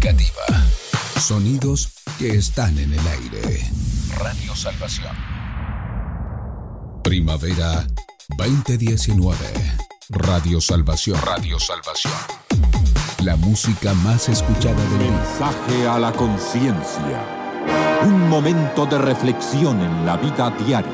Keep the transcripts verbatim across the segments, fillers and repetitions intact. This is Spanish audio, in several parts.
significativa. Sonidos que están en el aire. Radio Salvación. Primavera veinte diecinueve. Radio Salvación. Radio Salvación. La música más escuchada del día. Mensaje a la conciencia. Un momento de reflexión en la vida diaria.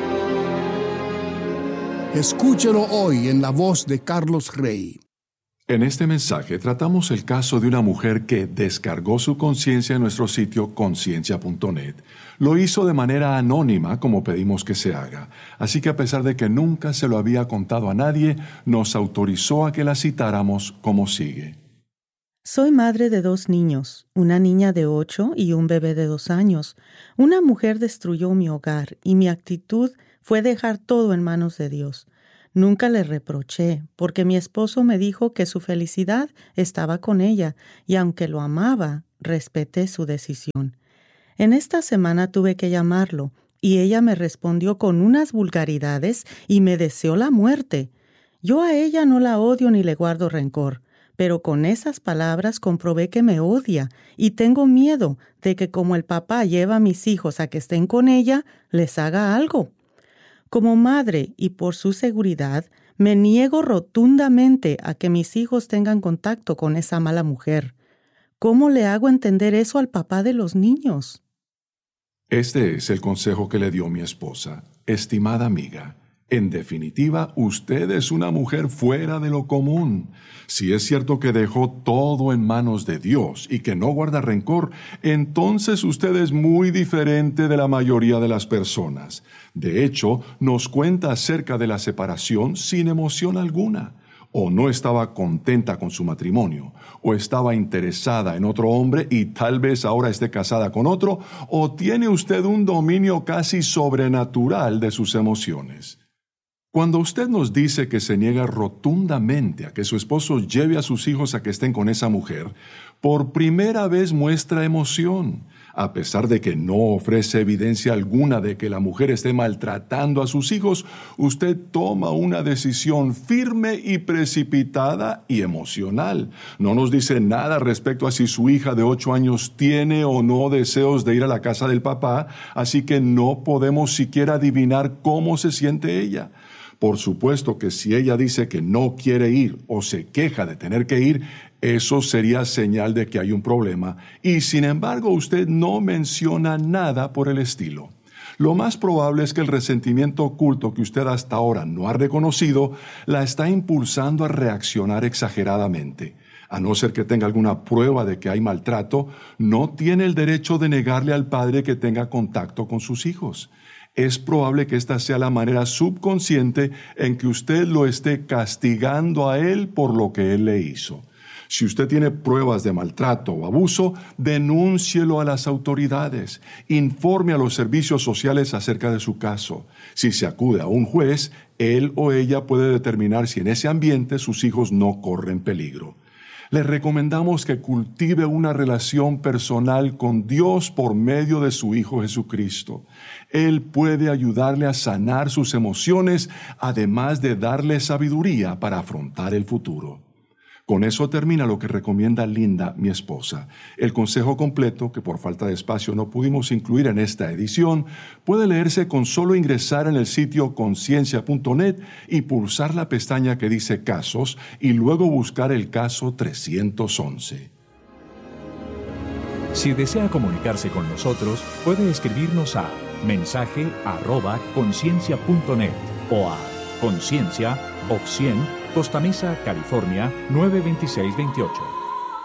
Escúchelo hoy en la voz de Carlos Rey. En este mensaje tratamos el caso de una mujer que descargó su conciencia en nuestro sitio conciencia punto net. Lo hizo de manera anónima, como pedimos que se haga. Así que a pesar de que nunca se lo había contado a nadie, nos autorizó a que la citáramos como sigue. Soy madre de dos niños, una niña de ocho y un bebé de dos años. Una mujer destruyó mi hogar y mi actitud fue dejar todo en manos de Dios. Nunca le reproché, porque mi esposo me dijo que su felicidad estaba con ella, y aunque lo amaba, respeté su decisión. En esta semana tuve que llamarlo, y ella me respondió con unas vulgaridades y me deseó la muerte. Yo a ella no la odio ni le guardo rencor, pero con esas palabras comprobé que me odia, y tengo miedo de que como el papá lleva a mis hijos a que estén con ella, les haga algo. Como madre y por su seguridad, me niego rotundamente a que mis hijos tengan contacto con esa mala mujer. ¿Cómo le hago entender eso al papá de los niños? Este es el consejo que le dio mi esposa. Estimada amiga, en definitiva, usted es una mujer fuera de lo común. Si es cierto que dejó todo en manos de Dios y que no guarda rencor, entonces usted es muy diferente de la mayoría de las personas. De hecho, nos cuenta acerca de la separación sin emoción alguna. O no estaba contenta con su matrimonio, o estaba interesada en otro hombre y tal vez ahora esté casada con otro, o tiene usted un dominio casi sobrenatural de sus emociones. Cuando usted nos dice que se niega rotundamente a que su esposo lleve a sus hijos a que estén con esa mujer, por primera vez muestra emoción, a pesar de que no ofrece evidencia alguna de que la mujer esté maltratando a sus hijos. Usted toma una decisión firme y precipitada y emocional. No nos dice nada respecto a si su hija de ocho años tiene o no deseos de ir a la casa del papá, así que no podemos siquiera adivinar cómo se siente ella. Por supuesto que si ella dice que no quiere ir o se queja de tener que ir, eso sería señal de que hay un problema, y sin embargo usted no menciona nada por el estilo. Lo más probable es que el resentimiento oculto que usted hasta ahora no ha reconocido la está impulsando a reaccionar exageradamente. A no ser que tenga alguna prueba de que hay maltrato, no tiene el derecho de negarle al padre que tenga contacto con sus hijos. Es probable que esta sea la manera subconsciente en que usted lo esté castigando a él por lo que él le hizo. Si usted tiene pruebas de maltrato o abuso, denúncielo a las autoridades. Informe a los servicios sociales acerca de su caso. Si se acude a un juez, él o ella puede determinar si en ese ambiente sus hijos no corren peligro. Le recomendamos que cultive una relación personal con Dios por medio de su Hijo Jesucristo. Él puede ayudarle a sanar sus emociones, además de darle sabiduría para afrontar el futuro. Con eso termina lo que recomienda Linda, mi esposa. El consejo completo, que por falta de espacio no pudimos incluir en esta edición, puede leerse con solo ingresar en el sitio conciencia punto net y pulsar la pestaña que dice Casos y luego buscar el caso trescientos once. Si desea comunicarse con nosotros, puede escribirnos a mensaje arroba conciencia punto net o a Conciencia, Box cien, Costa Mesa, California, nueve dos seis dos ocho.